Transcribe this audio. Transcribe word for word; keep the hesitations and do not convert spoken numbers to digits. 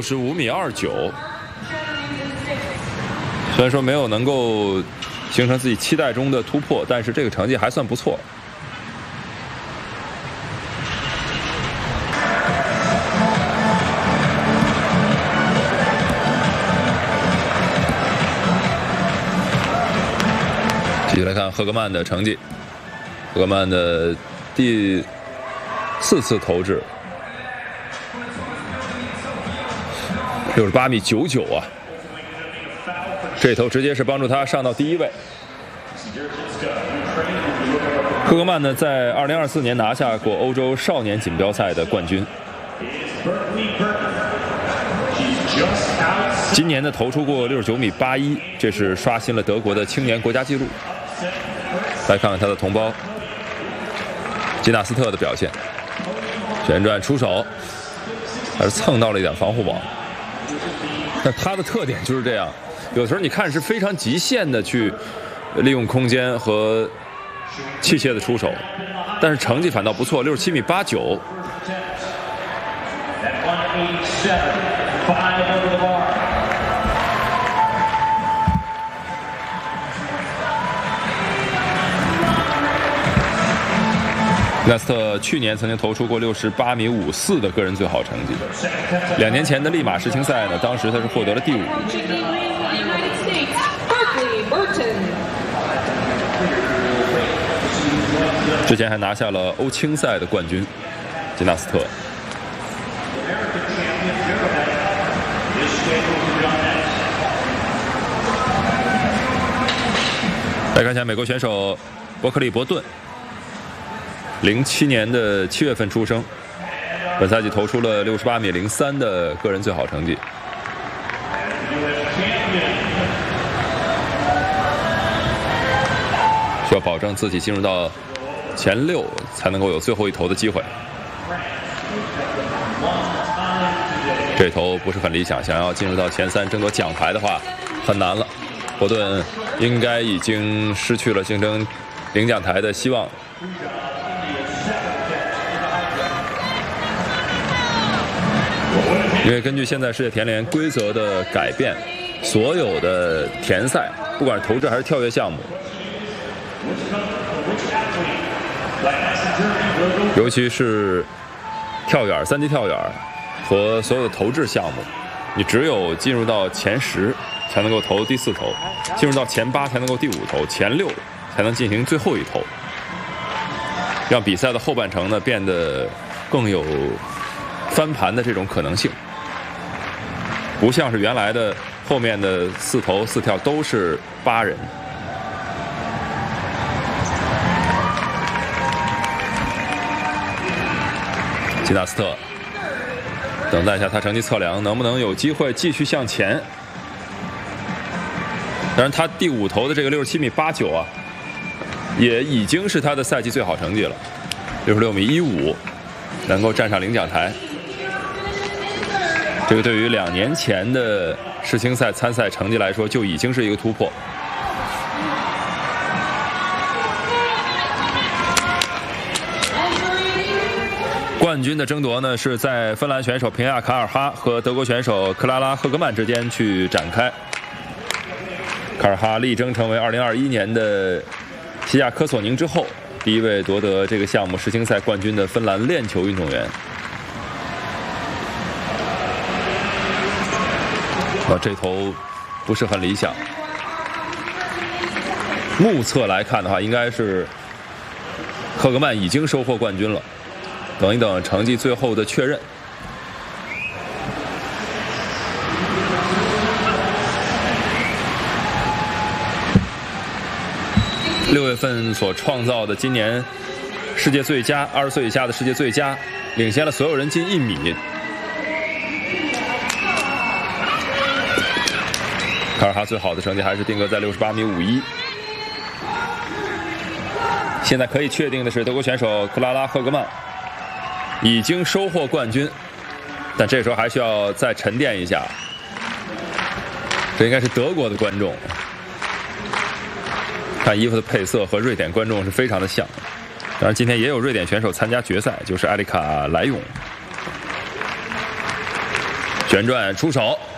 六十五米二九。虽然说没有能够形成自己期待中的突破，但是这个成绩还算不错。继续来看赫格曼的成绩，赫格曼的第四次投掷，六十八米九九啊！这头直接是帮助他上到第一位。赫格曼呢，在二零二四年拿下过欧洲少年锦标赛的冠军。今年呢，投出过六十九米八一，这是刷新了德国的青年国家纪录。来看看他的同胞吉纳斯特的表现，旋转出手，还是蹭到了一点防护网。但他的特点就是这样，有时候你看是非常极限的去利用空间和器械的出手，但是成绩反倒不错，六十七米八九。吉纳斯特去年曾经投出过六十八米五四的个人最好成绩，两年前的利马世青赛呢，当时他是获得了第五。之前还拿下了欧青赛的冠军，吉纳斯特。来看一下美国选手伯克利伯顿。零七年的七月份出生，本赛季投出了六十八米零三的个人最好成绩。需要保证自己进入到前六，才能够有最后一投的机会。这投不是很理想，想要进入到前三争夺奖牌的话，很难了。伯顿应该已经失去了竞争领奖台的希望。因为根据现在世界田联规则的改变，所有的田赛，不管是投掷还是跳跃项目，尤其是跳远、三级跳远和所有的投掷项目，你只有进入到前十才能够投第四投，进入到前八才能够第五投，前六才能进行最后一投，让比赛的后半程呢变得更有翻盘的这种可能性。不像是原来的后面的四投四跳都是八人。吉纳斯特等待一下他成绩测量能不能有机会继续向前。当然他第五投的这个六十七米八九啊，也已经是他的赛季最好成绩了，六十六米一五，能够站上领奖台。这个对于两年前的世青赛参赛成绩来说，就已经是一个突破。冠军的争夺呢，是在芬兰选手平亚卡尔哈和德国选手克拉拉赫格曼之间去展开。卡尔哈力争成为二零二一年的西亚科索宁之后第一位夺得这个项目世青赛冠军的芬兰链球运动员。啊，这头不是很理想。目测来看的话，应该是赫格曼已经收获冠军了。等一等成绩最后的确认。六月份所创造的今年世界最佳，二十岁以下的世界最佳，领先了所有人近一米。卡尔哈最好的成绩还是定格在六十八米五一。现在可以确定的是，德国选手克拉拉赫格曼已经收获冠军，但这时候还需要再沉淀一下。这应该是德国的观众，看衣服的配色和瑞典观众是非常的像。当然，今天也有瑞典选手参加决赛，就是艾丽卡莱永。 旋转出手，